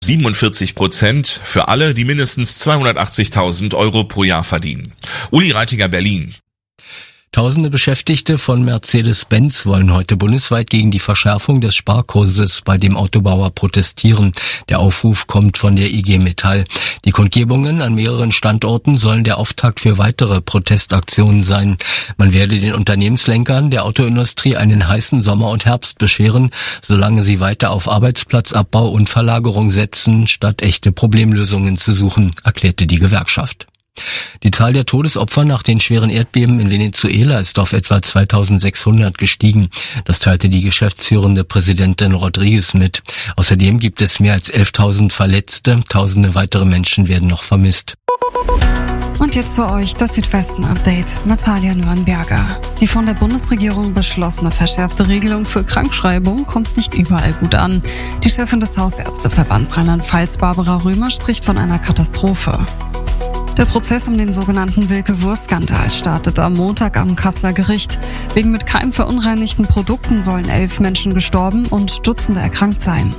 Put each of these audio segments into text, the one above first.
47% für alle, die mindestens 280.000 Euro pro Jahr verdienen. Uli Reitiger, Berlin. Tausende Beschäftigte von Mercedes-Benz wollen heute bundesweit gegen die Verschärfung des Sparkurses bei dem Autobauer protestieren. Der Aufruf kommt von der IG Metall. Die Kundgebungen an mehreren Standorten sollen der Auftakt für weitere Protestaktionen sein. Man werde den Unternehmenslenkern der Autoindustrie einen heißen Sommer und Herbst bescheren, solange sie weiter auf Arbeitsplatzabbau und Verlagerung setzen, statt echte Problemlösungen zu suchen, erklärte die Gewerkschaft. Die Zahl der Todesopfer nach den schweren Erdbeben in Venezuela ist auf etwa 2600 gestiegen. Das teilte die geschäftsführende Präsidentin Rodriguez mit. Außerdem gibt es mehr als 11.000 Verletzte. Tausende weitere Menschen werden noch vermisst. Und jetzt für euch das Südwesten-Update mit Talia Nürnberger. Die von der Bundesregierung beschlossene verschärfte Regelung für Krankschreibung kommt nicht überall gut an. Die Chefin des Hausärzteverbands Rheinland-Pfalz, Barbara Römer, spricht von einer Katastrophe. Der Prozess um den sogenannten Wilke-Wurst-Skandal startet am Montag am Kasseler Gericht. Wegen mit Keim verunreinigten Produkten sollen 11 Menschen gestorben und Dutzende erkrankt sein.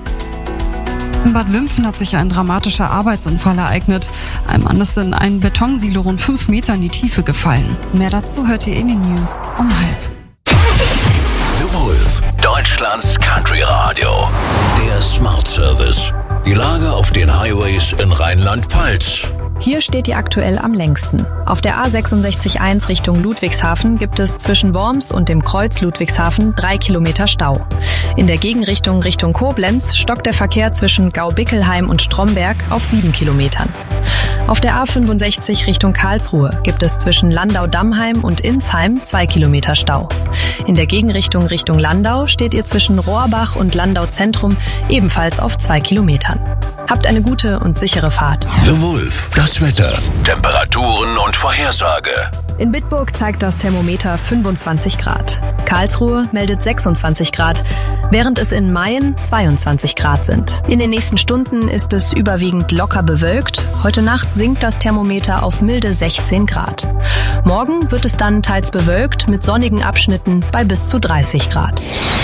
In Bad Wimpfen hat sich ein dramatischer Arbeitsunfall ereignet. Ein Mann ist in ein Betonsilo rund 5 Meter in die Tiefe gefallen. Mehr dazu hört ihr in den News um 12:30. The Wolf, Deutschlands Country-Radio. Der Smart Service. Die Lage auf den Highways in Rheinland-Pfalz. Hier steht ihr aktuell am längsten. Auf der A66.1 Richtung Ludwigshafen gibt es zwischen Worms und dem Kreuz Ludwigshafen 3 Kilometer Stau. In der Gegenrichtung Richtung Koblenz stockt der Verkehr zwischen Gau-Bickelheim und Stromberg auf 7 Kilometern. Auf der A65 Richtung Karlsruhe gibt es zwischen Landau-Dammheim und Insheim 2 Kilometer Stau. In der Gegenrichtung Richtung Landau steht ihr zwischen Rohrbach und Landau-Zentrum ebenfalls auf 2 Kilometern. Habt eine gute und sichere Fahrt. The Wolf, das Wetter, Temperaturen und Vorhersage. In Bitburg zeigt das Thermometer 25 Grad. Karlsruhe meldet 26 Grad, während es in Mayen 22 Grad sind. In den nächsten Stunden ist es überwiegend locker bewölkt. Heute Nacht sinkt das Thermometer auf milde 16 Grad. Morgen wird es dann teils bewölkt mit sonnigen Abschnitten bei bis zu 30 Grad.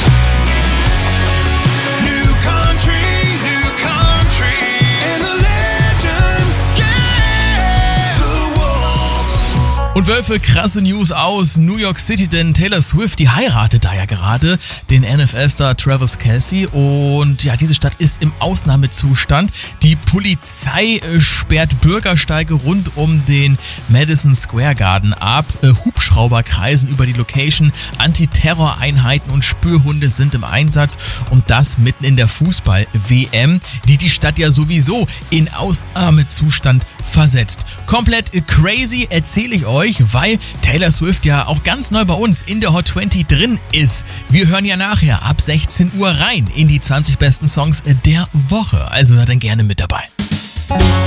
Und Wölfe, krasse News aus New York City, denn Taylor Swift, die heiratet da ja gerade den NFL-Star Travis Kelce und ja, diese Stadt ist im Ausnahmezustand. Die Polizei sperrt Bürgersteige rund um den Madison Square Garden ab. Hubschrauber kreisen über die Location, Antiterroreinheiten und Spürhunde sind im Einsatz und das mitten in der Fußball-WM, die Stadt ja sowieso in Ausnahmezustand versetzt. Komplett crazy erzähle ich euch, weil Taylor Swift ja auch ganz neu bei uns in der Hot 20 drin ist. Wir hören ja nachher ab 16 Uhr rein in die 20 besten Songs der Woche. Also seid dann gerne mit dabei.